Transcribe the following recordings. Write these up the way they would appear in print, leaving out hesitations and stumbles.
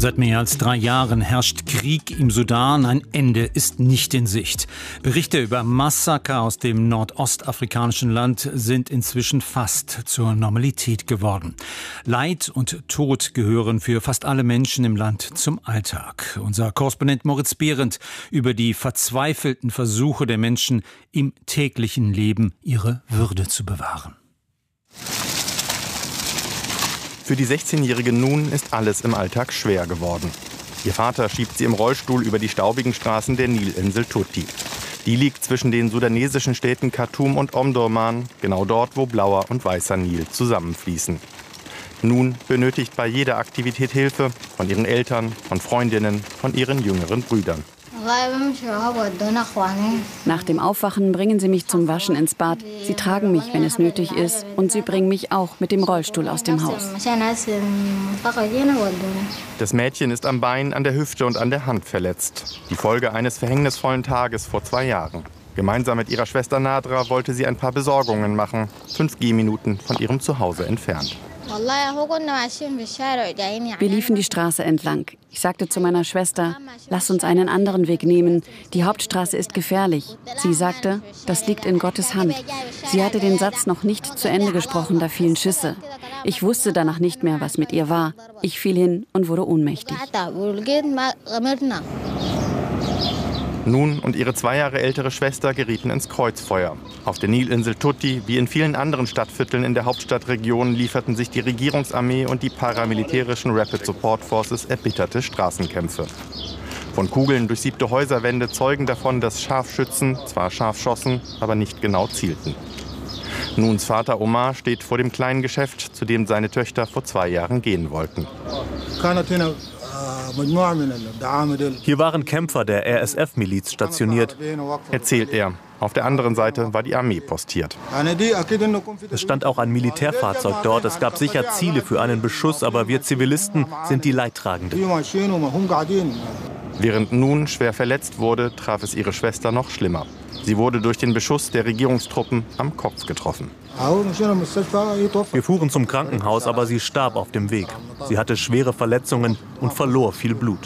Seit mehr als 3 Jahren herrscht Krieg im Sudan. Ein Ende ist nicht in Sicht. Berichte über Massaker aus dem nordostafrikanischen Land sind inzwischen fast zur Normalität geworden. Leid und Tod gehören für fast alle Menschen im Land zum Alltag. Unser Korrespondent Moritz Behrendt über die verzweifelten Versuche der Menschen im täglichen Leben, ihre Würde zu bewahren. Für die 16-jährige Nun ist alles im Alltag schwer geworden. Ihr Vater schiebt sie im Rollstuhl über die staubigen Straßen der Nilinsel Tutti. Die liegt zwischen den sudanesischen Städten Khartoum und Omdurman, genau dort, wo blauer und weißer Nil zusammenfließen. Nun benötigt bei jeder Aktivität Hilfe von ihren Eltern, von Freundinnen, von ihren jüngeren Brüdern. Nach dem Aufwachen bringen sie mich zum Waschen ins Bad. Sie tragen mich, wenn es nötig ist. Und sie bringen mich auch mit dem Rollstuhl aus dem Haus. Das Mädchen ist am Bein, an der Hüfte und an der Hand verletzt. Die Folge eines verhängnisvollen Tages vor 2 Jahren. Gemeinsam mit ihrer Schwester Nadra wollte sie ein paar Besorgungen machen, 5 Gehminuten von ihrem Zuhause entfernt. Wir liefen die Straße entlang. Ich sagte zu meiner Schwester, lass uns einen anderen Weg nehmen. Die Hauptstraße ist gefährlich. Sie sagte, das liegt in Gottes Hand. Sie hatte den Satz noch nicht zu Ende gesprochen, da fielen Schüsse. Ich wusste danach nicht mehr, was mit ihr war. Ich fiel hin und wurde ohnmächtig. Nun und ihre 2 Jahre ältere Schwester gerieten ins Kreuzfeuer. Auf der Nilinsel Tutti, wie in vielen anderen Stadtvierteln in der Hauptstadtregion, lieferten sich die Regierungsarmee und die paramilitärischen Rapid Support Forces erbitterte Straßenkämpfe. Von Kugeln durchsiebte Häuserwände zeugen davon, dass Scharfschützen zwar scharf schossen, aber nicht genau zielten. Nuns Vater Omar steht vor dem kleinen Geschäft, zu dem seine Töchter vor 2 Jahren gehen wollten. Hier waren Kämpfer der RSF-Miliz stationiert, erzählt er. Auf der anderen Seite war die Armee postiert. Es stand auch ein Militärfahrzeug dort. Es gab sicher Ziele für einen Beschuss, aber wir Zivilisten sind die Leidtragenden. Während Nun schwer verletzt wurde, traf es ihre Schwester noch schlimmer. Sie wurde durch den Beschuss der Regierungstruppen am Kopf getroffen. Wir fuhren zum Krankenhaus, aber sie starb auf dem Weg. Sie hatte schwere Verletzungen und verlor viel Blut.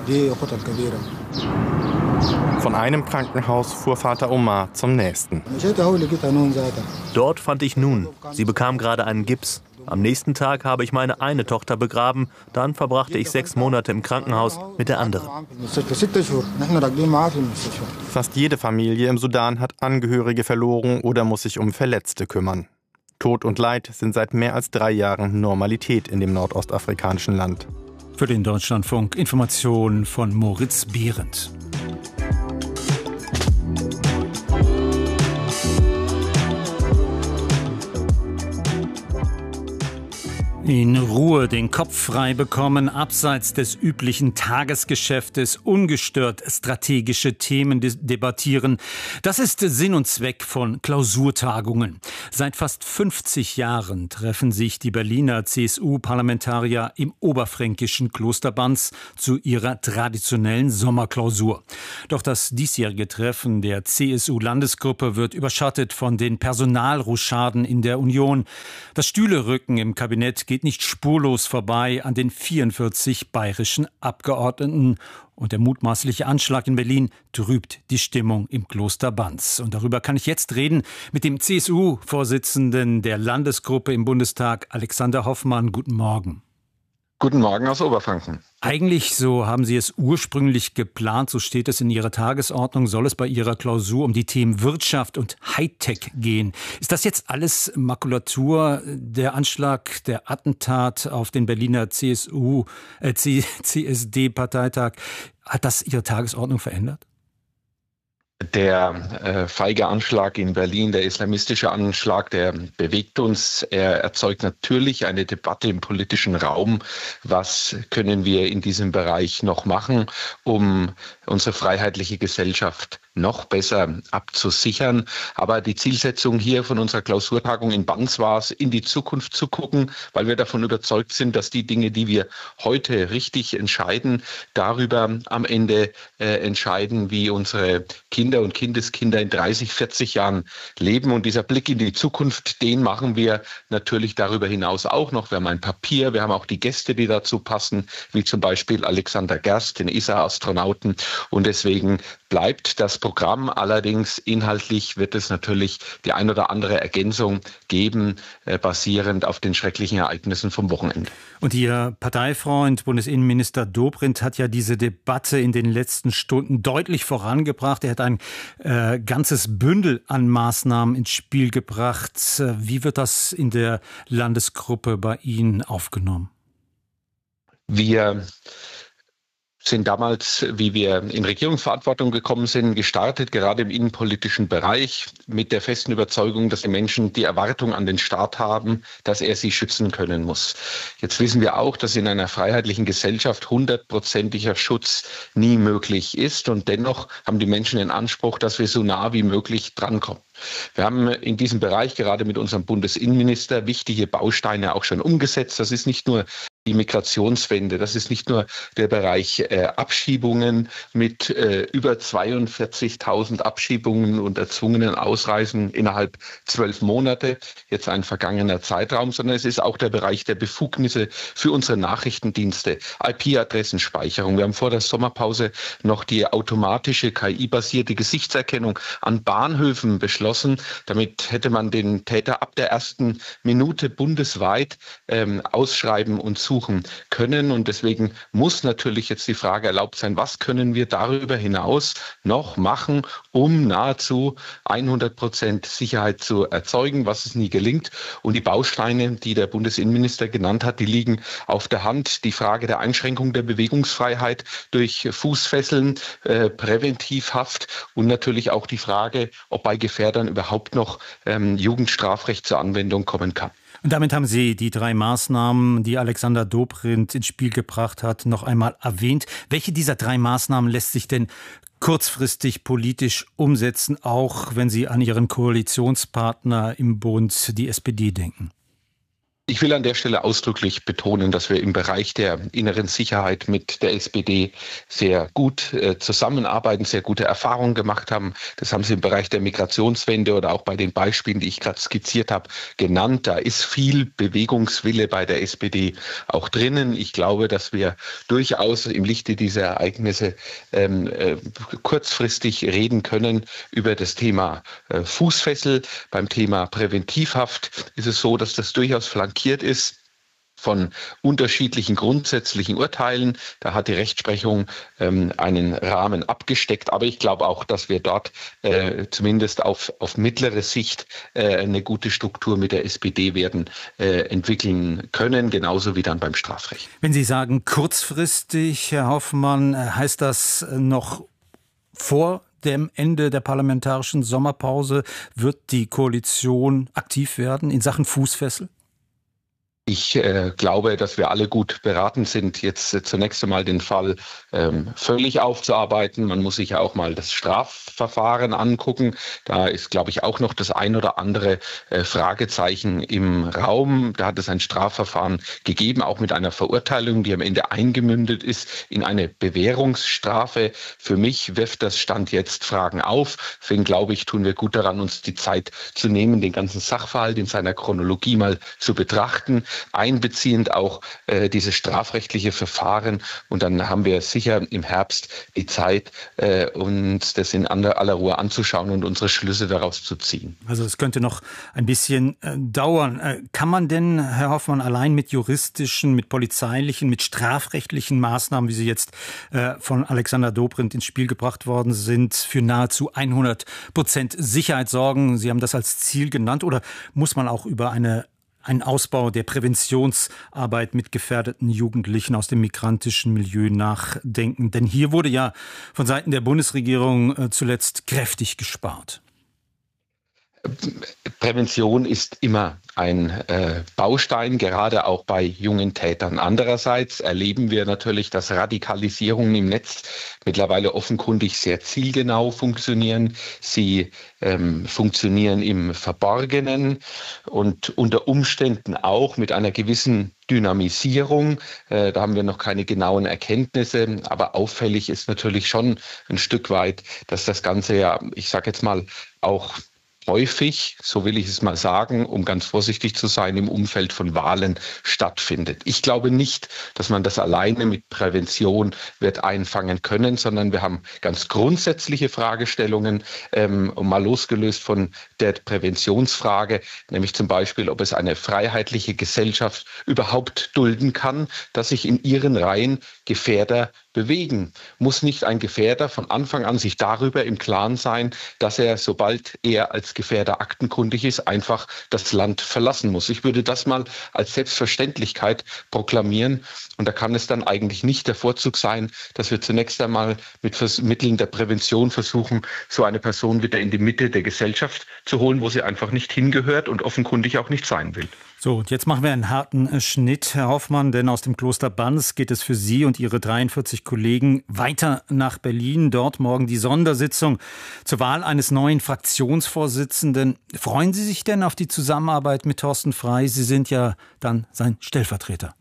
Von einem Krankenhaus fuhr Vater Omar zum nächsten. Dort fand ich Nun. Sie bekam gerade einen Gips. Am nächsten Tag habe ich meine eine Tochter begraben. Dann verbrachte ich 6 Monate im Krankenhaus mit der anderen. Fast jede Familie im Sudan hat Angehörige verloren oder muss sich um Verletzte kümmern. Tod und Leid sind seit mehr als 3 Jahren Normalität in dem nordostafrikanischen Land. Für den Deutschlandfunk Informationen von Moritz Behrendt. In Ruhe den Kopf frei bekommen, abseits des üblichen Tagesgeschäftes, ungestört strategische Themen debattieren. Das ist Sinn und Zweck von Klausurtagungen. Seit fast 50 Jahren treffen sich die Berliner CSU-Parlamentarier im oberfränkischen Kloster Banz zu ihrer traditionellen Sommerklausur. Doch das diesjährige Treffen der CSU-Landesgruppe wird überschattet von den Personalrochaden in der Union. Das Stühlerücken im Kabinett geht nicht spurlos vorbei an den 44 bayerischen Abgeordneten. Und der mutmaßliche Anschlag in Berlin trübt die Stimmung im Kloster Banz. Und darüber kann ich jetzt reden mit dem CSU-Vorsitzenden der Landesgruppe im Bundestag, Alexander Hoffmann. Guten Morgen. Guten Morgen aus Oberfranken. Eigentlich, so haben Sie es ursprünglich geplant, so steht es in Ihrer Tagesordnung, soll es bei Ihrer Klausur um die Themen Wirtschaft und Hightech gehen. Ist das jetzt alles Makulatur, der Anschlag, der Attentat auf den Berliner CSD-Parteitag? Hat das Ihre Tagesordnung verändert? Der feige Anschlag in Berlin, der islamistische Anschlag, der bewegt uns. Er erzeugt natürlich eine Debatte im politischen Raum. Was können wir in diesem Bereich noch machen, um unsere freiheitliche Gesellschaft noch besser abzusichern. Aber die Zielsetzung hier von unserer Klausurtagung in Banz war es, in die Zukunft zu gucken, weil wir davon überzeugt sind, dass die Dinge, die wir heute richtig entscheiden, darüber am Ende entscheiden, wie unsere Kinder und Kindeskinder in 30, 40 Jahren leben. Und dieser Blick in die Zukunft, den machen wir natürlich darüber hinaus auch noch. Wir haben ein Papier, wir haben auch die Gäste, die dazu passen, wie zum Beispiel Alexander Gerst, den ESA-Astronauten. Und deswegen bleibt das Programm. Allerdings inhaltlich wird es natürlich die ein oder andere Ergänzung geben, basierend auf den schrecklichen Ereignissen vom Wochenende. Und Ihr Parteifreund, Bundesinnenminister Dobrindt, hat ja diese Debatte in den letzten Stunden deutlich vorangebracht. Er hat ein ganzes Bündel an Maßnahmen ins Spiel gebracht. Wie wird das in der Landesgruppe bei Ihnen aufgenommen? Wir sind damals, wie wir in Regierungsverantwortung gekommen sind, gestartet, gerade im innenpolitischen Bereich, mit der festen Überzeugung, dass die Menschen die Erwartung an den Staat haben, dass er sie schützen können muss. Jetzt wissen wir auch, dass in einer freiheitlichen Gesellschaft 100%iger Schutz nie möglich ist. Und dennoch haben die Menschen den Anspruch, dass wir so nah wie möglich drankommen. Wir haben in diesem Bereich gerade mit unserem Bundesinnenminister wichtige Bausteine auch schon umgesetzt. Das ist nicht nur die Migrationswende, das ist nicht nur der Bereich Abschiebungen mit über 42.000 Abschiebungen und erzwungenen Ausreisen innerhalb 12 Monate, jetzt ein vergangener Zeitraum, sondern es ist auch der Bereich der Befugnisse für unsere Nachrichtendienste, IP-Adressenspeicherung. Wir haben vor der Sommerpause noch die automatische KI-basierte Gesichtserkennung an Bahnhöfen beschlossen. Damit hätte man den Täter ab der ersten Minute bundesweit ausschreiben und suchen können. Und deswegen muss natürlich jetzt die Frage erlaubt sein, was können wir darüber hinaus noch machen, um nahezu 100% Sicherheit zu erzeugen, was es nie gelingt. Und die Bausteine, die der Bundesinnenminister genannt hat, die liegen auf der Hand. Die Frage der Einschränkung der Bewegungsfreiheit durch Fußfesseln, Präventivhaft und natürlich auch die Frage, ob bei Gefährdern überhaupt noch Jugendstrafrecht zur Anwendung kommen kann. Und damit haben Sie die 3 Maßnahmen, die Alexander Dobrindt ins Spiel gebracht hat, noch einmal erwähnt. Welche dieser 3 Maßnahmen lässt sich denn kurzfristig politisch umsetzen, auch wenn Sie an Ihren Koalitionspartner im Bund, die SPD, denken? Ich will an der Stelle ausdrücklich betonen, dass wir im Bereich der inneren Sicherheit mit der SPD sehr gut zusammenarbeiten, sehr gute Erfahrungen gemacht haben. Das haben Sie im Bereich der Migrationswende oder auch bei den Beispielen, die ich gerade skizziert habe, genannt. Da ist viel Bewegungswille bei der SPD auch drinnen. Ich glaube, dass wir durchaus im Lichte dieser Ereignisse kurzfristig reden können über das Thema Fußfessel. Beim Thema Präventivhaft ist es so, dass das durchaus flankiert ist von unterschiedlichen grundsätzlichen Urteilen. Da hat die Rechtsprechung einen Rahmen abgesteckt. Aber ich glaube auch, dass wir dort zumindest auf mittlere Sicht eine gute Struktur mit der SPD werden entwickeln können, genauso wie dann beim Strafrecht. Wenn Sie sagen kurzfristig, Herr Hoffmann, heißt das noch vor dem Ende der parlamentarischen Sommerpause? Wird die Koalition aktiv werden in Sachen Fußfessel? Ich glaube, dass wir alle gut beraten sind, jetzt zunächst einmal den Fall völlig aufzuarbeiten. Man muss sich ja auch mal das Strafverfahren angucken. Da ist, glaube ich, auch noch das ein oder andere Fragezeichen im Raum. Da hat es ein Strafverfahren gegeben, auch mit einer Verurteilung, die am Ende eingemündet ist in eine Bewährungsstrafe. Für mich wirft das Stand jetzt Fragen auf. Deswegen glaube ich, tun wir gut daran, uns die Zeit zu nehmen, den ganzen Sachverhalt in seiner Chronologie mal zu betrachten, einbeziehend auch dieses strafrechtliche Verfahren. Und dann haben wir sicher im Herbst die Zeit, uns das in aller Ruhe anzuschauen und unsere Schlüsse daraus zu ziehen. Also es könnte noch ein bisschen dauern. Kann man denn, Herr Hoffmann, allein mit juristischen, mit polizeilichen, mit strafrechtlichen Maßnahmen, wie sie jetzt von Alexander Dobrindt ins Spiel gebracht worden sind, für nahezu 100% Sicherheit sorgen? Sie haben das als Ziel genannt. Oder muss man auch über einen Ausbau der Präventionsarbeit mit gefährdeten Jugendlichen aus dem migrantischen Milieu nachdenken? Denn hier wurde ja von Seiten der Bundesregierung zuletzt kräftig gespart. Prävention ist immer ein Baustein, gerade auch bei jungen Tätern. Andererseits erleben wir natürlich, dass Radikalisierungen im Netz mittlerweile offenkundig sehr zielgenau funktionieren. Sie funktionieren im Verborgenen und unter Umständen auch mit einer gewissen Dynamisierung. Da haben wir noch keine genauen Erkenntnisse, aber auffällig ist natürlich schon ein Stück weit, dass das Ganze ja, ich sage jetzt mal, auch häufig, so will ich es mal sagen, um ganz vorsichtig zu sein, im Umfeld von Wahlen stattfindet. Ich glaube nicht, dass man das alleine mit Prävention wird einfangen können, sondern wir haben ganz grundsätzliche Fragestellungen, mal losgelöst von der Präventionsfrage, nämlich zum Beispiel, ob es eine freiheitliche Gesellschaft überhaupt dulden kann, dass sich in ihren Reihen Gefährder bewegen. Muss nicht ein Gefährder von Anfang an sich darüber im Klaren sein, dass er, sobald er als Gefährder aktenkundig ist, einfach das Land verlassen muss. Ich würde das mal als Selbstverständlichkeit proklamieren. Und da kann es dann eigentlich nicht der Vorzug sein, dass wir zunächst einmal mit Mitteln der Prävention versuchen, so eine Person wieder in die Mitte der Gesellschaft zu holen, wo sie einfach nicht hingehört und offenkundig auch nicht sein will. So, und jetzt machen wir einen harten Schnitt, Herr Hoffmann, denn aus dem Kloster Banz geht es für Sie und Ihre 43 Kollegen weiter nach Berlin. Dort morgen die Sondersitzung zur Wahl eines neuen Fraktionsvorsitzenden. Freuen Sie sich denn auf die Zusammenarbeit mit Thorsten Frey? Sie sind ja dann sein Stellvertreter.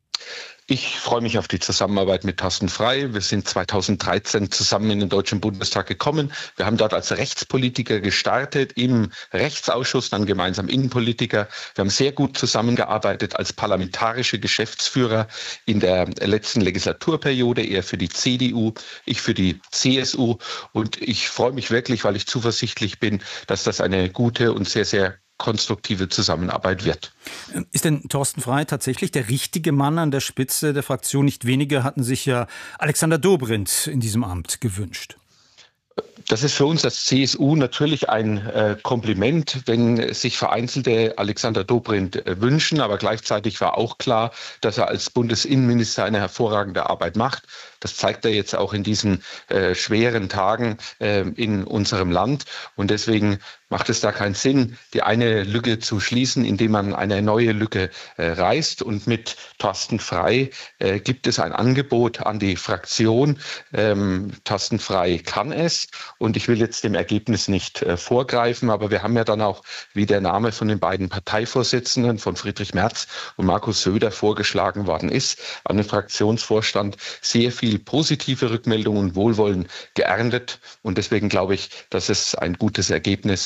Ich freue mich auf die Zusammenarbeit mit Thorsten Frey. Wir sind 2013 zusammen in den Deutschen Bundestag gekommen. Wir haben dort als Rechtspolitiker gestartet, im Rechtsausschuss, dann gemeinsam Innenpolitiker. Wir haben sehr gut zusammengearbeitet als parlamentarische Geschäftsführer in der letzten Legislaturperiode, er für die CDU, ich für die CSU. Und ich freue mich wirklich, weil ich zuversichtlich bin, dass das eine gute und sehr, sehr konstruktive Zusammenarbeit wird. Ist denn Thorsten Frey tatsächlich der richtige Mann an der Spitze der Fraktion? Nicht wenige hatten sich ja Alexander Dobrindt in diesem Amt gewünscht. Das ist für uns als CSU natürlich ein Kompliment, wenn sich vereinzelte Alexander Dobrindt wünschen. Aber gleichzeitig war auch klar, dass er als Bundesinnenminister eine hervorragende Arbeit macht. Das zeigt er jetzt auch in diesen schweren Tagen in unserem Land. Und deswegen macht es da keinen Sinn, die eine Lücke zu schließen, indem man eine neue Lücke reißt. Und mit Thorsten Frey gibt es ein Angebot an die Fraktion. Thorsten Frey kann es. Und ich will jetzt dem Ergebnis nicht vorgreifen, aber wir haben ja dann auch, wie der Name von den beiden Parteivorsitzenden, von Friedrich Merz und Markus Söder vorgeschlagen worden ist, an den Fraktionsvorstand sehr viel positive Rückmeldungen und Wohlwollen geerntet. Und deswegen glaube ich, dass es ein gutes Ergebnis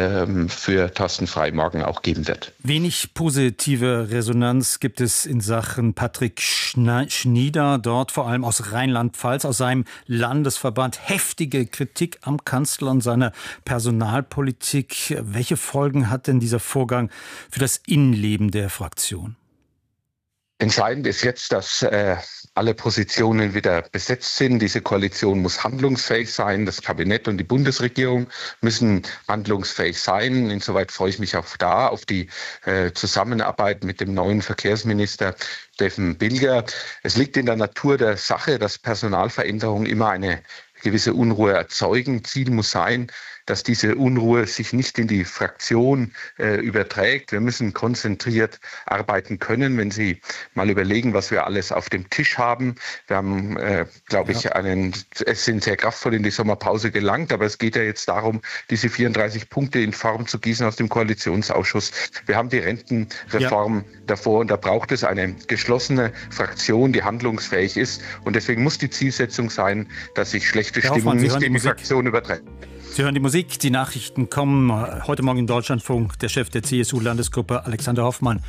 für Thorsten Frey morgen auch geben wird. Wenig positive Resonanz gibt es in Sachen Patrick Schnieder, dort vor allem aus Rheinland-Pfalz, aus seinem Landesverband. Heftige Kritik am Kanzler und seiner Personalpolitik. Welche Folgen hat denn dieser Vorgang für das Innenleben der Fraktion? Entscheidend ist jetzt, dass alle Positionen wieder besetzt sind. Diese Koalition muss handlungsfähig sein. Das Kabinett und die Bundesregierung müssen handlungsfähig sein. Insoweit freue ich mich auch auf die Zusammenarbeit mit dem neuen Verkehrsminister Steffen Bilger. Es liegt in der Natur der Sache, dass Personalveränderungen immer eine gewisse Unruhe erzeugen. Ziel muss sein, dass diese Unruhe sich nicht in die Fraktion überträgt. Wir müssen konzentriert arbeiten können, wenn Sie mal überlegen, was wir alles auf dem Tisch haben. Wir haben, glaube ich, es sind sehr kraftvoll in die Sommerpause gelangt, aber es geht ja jetzt darum, diese 34 Punkte in Form zu gießen aus dem Koalitionsausschuss. Wir haben die Rentenreform davor und da braucht es eine geschlossene Fraktion, die handlungsfähig ist. Und deswegen muss die Zielsetzung sein, dass sich schlechte Stimmung nicht in die Fraktion überträgt. Sie hören die Musik, die Nachrichten kommen. Heute Morgen im Deutschlandfunk der Chef der CSU-Landesgruppe Alexander Hoffmann.